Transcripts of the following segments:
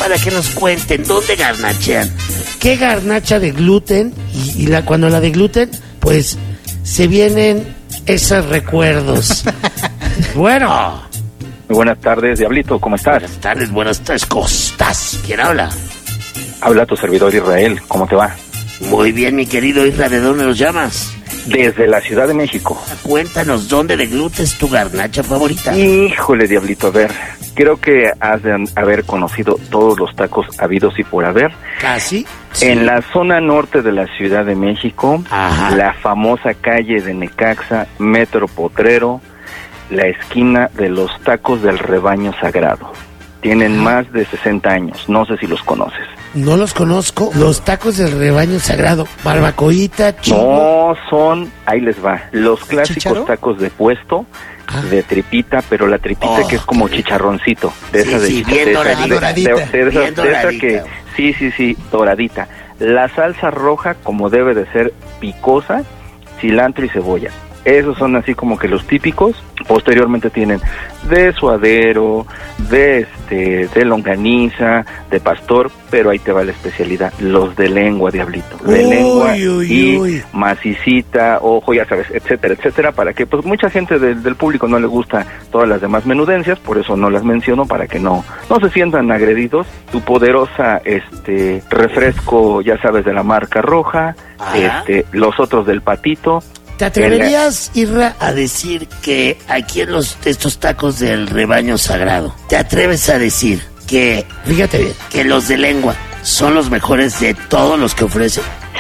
para que nos cuenten dónde garnachean. ¿Qué garnacha de gluten? Y cuando la de gluten, pues se vienen esos recuerdos. Bueno. Muy buenas tardes, Diablito, ¿cómo estás? Buenas tardes, ¿cómo estás? ¿Quién habla? Habla tu servidor Israel, ¿cómo te va? Muy bien, mi querido Israel, ¿de dónde nos llamas? Desde la Ciudad de México. Cuéntanos, ¿dónde de gluten es tu garnacha favorita? Híjole, Diablito, a ver, creo que has de haber conocido todos los tacos habidos y por haber. ¿Casi? Sí. En la zona norte de la Ciudad de México, ajá, la famosa calle de Necaxa, Metro Potrero, la esquina de los tacos del Rebaño Sagrado. Tienen más de 60 años, no sé si los conoces. No los conozco, los tacos del Rebaño Sagrado, barbacoita, chivo. No, son, ahí les va, los clásicos ¿Chicharo? Tacos de puesto, de tripita, pero la tripita que es como chicharroncito, de esa de bien doradita, de esa que, sí, doradita. La salsa roja, como debe de ser, picosa, cilantro y cebolla. Esos son así como que los típicos. Posteriormente tienen de suadero, de longaniza, de pastor, pero ahí te va la especialidad, los de lengua, Diablito, de lengua y macicita, ojo, ya sabes, etcétera, etcétera, para que pues mucha gente del público no le gusta todas las demás menudencias, por eso no las menciono, para que no se sientan agredidos. Tu poderosa refresco, ya sabes, de la marca roja, los otros del patito. ¿Te atreverías, Irra, a decir que aquí en estos tacos del Rebaño Sagrado, te atreves a decir que, fíjate bien, que los de lengua son los mejores de todos los que ofrecen?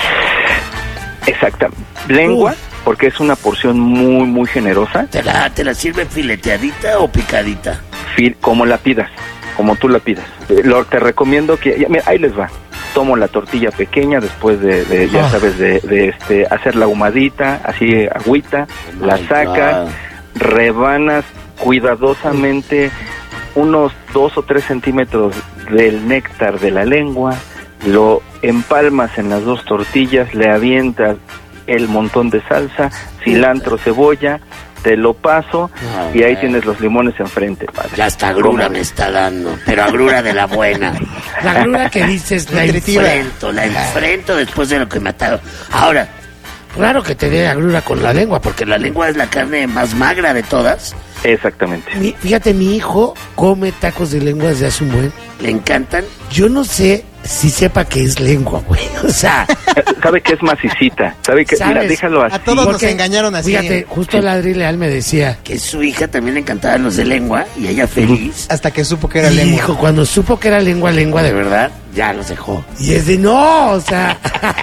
Exacto. Lengua, porque es una porción muy, muy generosa. ¿Te la sirven fileteadita o picadita? Como la pidas, como tú la pidas. Te recomiendo que, mira, ahí les va. Tomo la tortilla pequeña después de ya sabes, de hacer la ahumadita, así agüita, la sacas, rebanas cuidadosamente unos 2 o 3 centímetros del néctar de la lengua, lo empalmas en las 2 tortillas, le avientas el montón de salsa, cilantro, cebolla, te lo paso y ahí tienes los limones enfrente, padre. Ya hasta agrura me está dando, pero agrura de la buena. La agrura que dices, la enfrento después de lo que me ataron. Ahora, claro que te dé agrura con la lengua, porque la lengua es la carne más magra de todas. Exactamente. Fíjate, mi hijo come tacos de lengua desde hace un buen. Le encantan. Yo no sé si sepa que es lengua, güey. O sea, sabe que es macicita. Sabe que, mira, déjalo así. A todos nos engañaron así. Fíjate, justo el Adri Leal me decía que su hija también le encantaban los de lengua y ella feliz. Hasta que supo que era lengua. Hijo, cuando supo que era lengua de verdad, ya los dejó. Y es de no, o sea.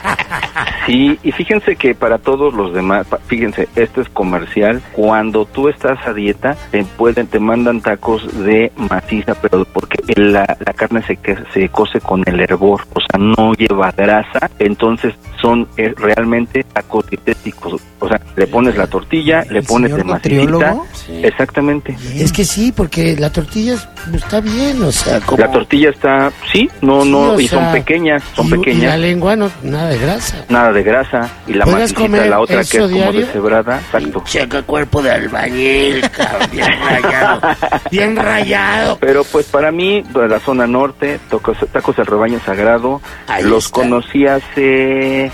Sí, y fíjense que para todos los demás, fíjense, esto es comercial. Cuando tú estás a dieta, te mandan tacos de maciza, pero porque la carne se cose con el hervor, o sea, no lleva grasa, entonces son realmente tacos dietéticos. O sea, le pones la tortilla, le pones de macicita. Sí. Exactamente. Es que sí, porque la tortilla está bien, o sea, como... La tortilla está, y son pequeñas, Y la lengua, nada de grasa. Nada de grasa, y la macicita, la otra que es como deshebrada, exacto. Checa cuerpo de albañil, cabrón, bien rayado, bien rayado. Pero pues para mí, de la zona norte, tacos del Rebaño Sagrado, los conocí hace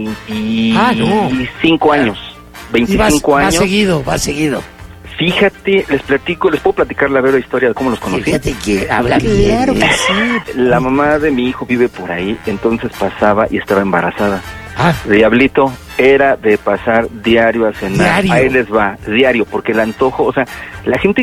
25 años. 25 años. Va seguido. Fíjate, les puedo platicar la verdadera historia de cómo los conocí. Fíjate que habla bien. Claro que sí. La mamá de mi hijo vive por ahí, entonces pasaba y estaba embarazada. Diablito, era de pasar diario a cenar. Ahí les va, diario, porque el antojo, o sea, la gente